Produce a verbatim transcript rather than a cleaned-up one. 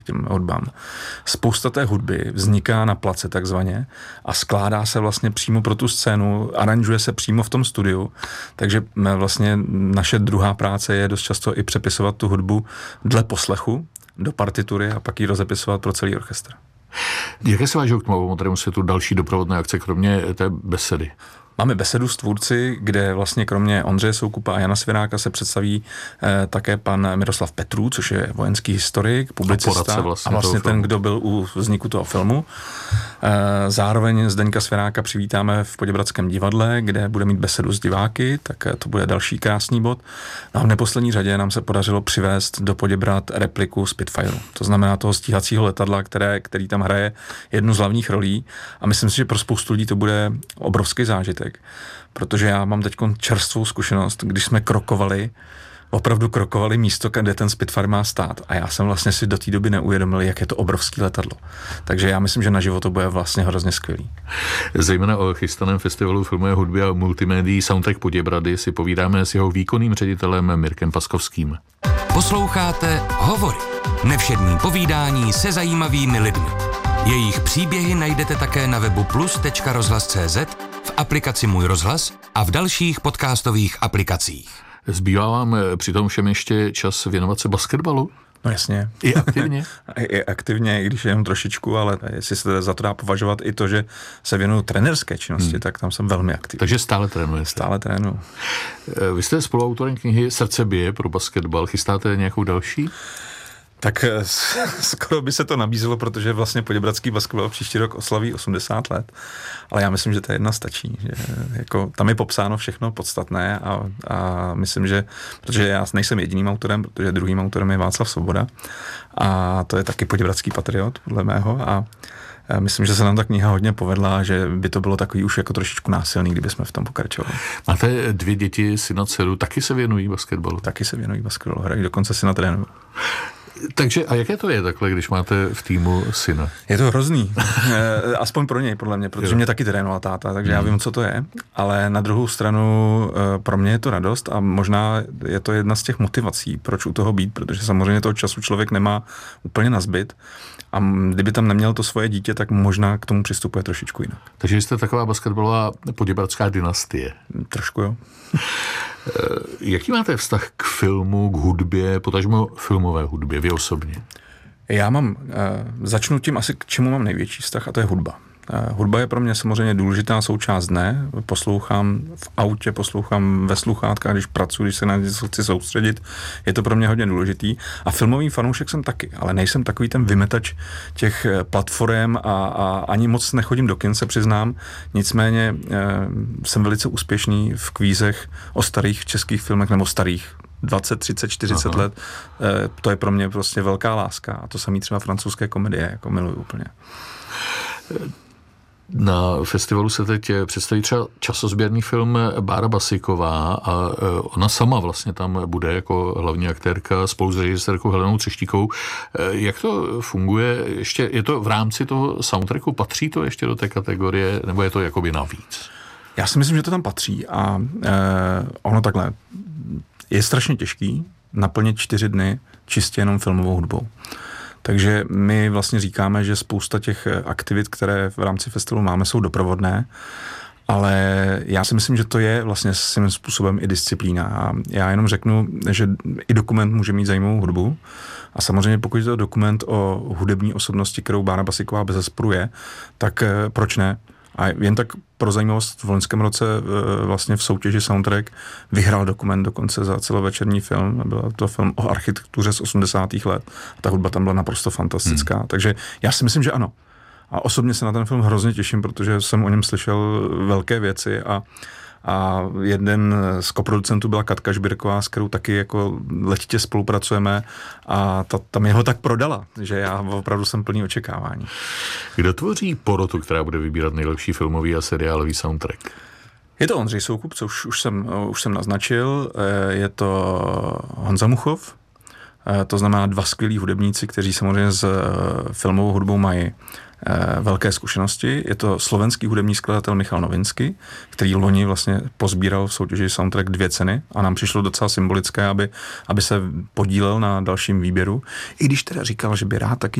těm hudbám. Spousta té hudby vzniká na place takzvaně a skládá se vlastně přímo pro tu scénu, aranžuje se přímo v tom studiu, takže vlastně naše druhá práce je dost často i přepisovat tu hudbu dle poslechu do partitury a pak ji rozepisovat pro celý orchestr. Jaké se vážou k tomu modernímu světu další doprovodné akce, kromě té besedy? Máme besedu s tvůrci, kde vlastně kromě Ondřeje Soukupa a Jana Svěráka se představí eh, také pan Miroslav Petrů, což je vojenský historik, publicista a vlastně, a vlastně ten, kdo byl u vzniku toho filmu. Eh, zároveň Zdeňka Svěráka přivítáme v Poděbradském divadle, kde bude mít besedu s diváky, tak to bude další krásný bod. No a v neposlední řadě nám se podařilo přivést do Poděbrad repliku Spitfireu. To znamená toho stíhacího letadla, které, který tam hraje jednu z hlavních rolí a myslím si, že pro spoustu lidí to bude obrovský zážitek. Protože já mám teď čerstvou zkušenost, když jsme krokovali, opravdu krokovali místo, kde ten Spitfire má stát a já jsem vlastně si do té doby neuvědomil, jak je to obrovský letadlo. Takže já myslím, že naživo to bude vlastně hrozně skvělý. Zejména o chystaném festivalu filmové hudby a multimédií Soundtrack Poděbrady si povídáme s jeho výkonným ředitelem Mirkem Paskovským. Posloucháte Hovory. Nevšední povídání se zajímavými lidmi. Jejich příběhy najdete také na webu plus tečka rozhlas tečka cé zet, v aplikaci Můj rozhlas a v dalších podcastových aplikacích. Zbývá vám při tom všem ještě čas věnovat se basketbalu? No jasně. I aktivně? I aktivně, i když jenom trošičku, ale jestli se za to dá považovat i to, že se věnuju trenérské činnosti, hmm. tak tam jsem velmi aktivní. Takže stále trénujete? Stále trénuju. Vy jste spoluautorem knihy Srdce bije pro basketbal. Chystáte nějakou další? Tak skoro by se to nabízelo, protože vlastně Poděbradský basketbal příští rok oslaví osmdesát let, ale já myslím, že to jedna stačí. Že jako, tam je popsáno všechno podstatné a, a myslím, že, protože já nejsem jediným autorem, protože druhým autorem je Václav Svoboda a to je taky Poděbradský patriot, podle mého a myslím, že se nám ta kniha hodně povedla, že by to bylo takový už jako trošičku násilný, kdyby jsme v tom pokračovali. Máte dvě děti, syna, dceru, taky se věnují basketbalu? Taky se věnují basketbalu, hrají, dokonce syna trénují. Takže a jaké to je takhle, když máte v týmu syna? Je to hrozný. Aspoň pro něj, podle mě, protože jo. mě taky trénoval táta, takže mm. já vím, co to je. Ale na druhou stranu pro mě je to radost a možná je to jedna z těch motivací, proč u toho být, protože samozřejmě toho času člověk nemá úplně nazbyt. A kdyby tam neměl to svoje dítě, tak možná k tomu přistupuje trošičku jinak. Takže jste taková basketbalová poděbradská dynastie. Trošku jo. Jaký máte vztah k filmu, k hudbě, potažmo filmové hudbě, vy osobně? Já mám, začnu tím asi, k čemu mám největší vztah, a to je hudba. Hudba je pro mě samozřejmě důležitá součást dne. Poslouchám v autě, poslouchám ve sluchátkách, když pracuji, když se na něco chci soustředit. Je to pro mě hodně důležitý. A filmový fanoušek jsem taky, ale nejsem takový ten vymetač těch platform a, a ani moc nechodím do kin, se přiznám. Nicméně e, jsem velice úspěšný v kvízech o starých českých filmech nebo starých dvacet, třicet, čtyřicet Aha. let. E, to je pro mě prostě velká láska. A to samý třeba francouzské komedie, jako miluju úplně. Na festivalu se teď představí třeba časozběrný film Bára Basiková a ona sama vlastně tam bude jako hlavní aktérka spolu s režisérkou Helenou Třeštíkovou. Jak to funguje? Ještě je to v rámci toho soundtracku? Patří to ještě do té kategorie? Nebo je to jakoby navíc? Já si myslím, že to tam patří a eh, ono takhle. Je strašně těžký naplnit čtyři dny čistě jenom filmovou hudbou. Takže my vlastně říkáme, že spousta těch aktivit, které v rámci festivalu máme, jsou doprovodné, ale já si myslím, že to je vlastně svým způsobem i disciplína. A já jenom řeknu, že i dokument může mít zajímavou hudbu a samozřejmě pokud je to dokument o hudební osobnosti, kterou Bára Basiková bezesporu je, tak proč ne? A jen tak pro zajímavost, v loňském roce vlastně v soutěži Soundtrack vyhrál dokument dokonce za celovečerní film. Byl to film o architektuře z osmdesátých let. A ta hudba tam byla naprosto fantastická. Hmm. Takže já si myslím, že ano. A osobně se na ten film hrozně těším, protože jsem o něm slyšel velké věci a A jeden z koproducentů byla Katka Žbírková, s kterou taky jako letitě spolupracujeme a ta, ta mě ho tak prodala, že já opravdu jsem plný očekávání. Kdo tvoří porotu, která bude vybírat nejlepší filmový a seriálový soundtrack? Je to Ondřej Soukup, co už, už, jsem, už jsem naznačil, je to Honza Muchov, to znamená dva skvělí hudebníci, kteří samozřejmě s filmovou hudbou mají velké zkušenosti. Je to slovenský hudební skladatel Michal Novinsky, který loni vlastně pozbíral v soutěži Soundtrack dvě ceny a nám přišlo docela symbolické, aby, aby se podílel na dalším výběru. I když teda říkal, že by rád taky